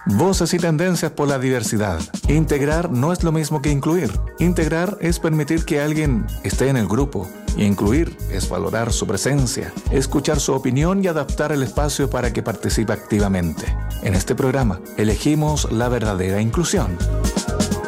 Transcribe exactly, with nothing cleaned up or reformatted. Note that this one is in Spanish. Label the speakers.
Speaker 1: Voces y tendencias por la diversidad. Integrar no es lo mismo que incluir. Integrar es permitir que alguien esté en el grupo. Y incluir es valorar su presencia, escuchar su opinión y adaptar el espacio para que participe activamente. En este programa, elegimos la verdadera inclusión.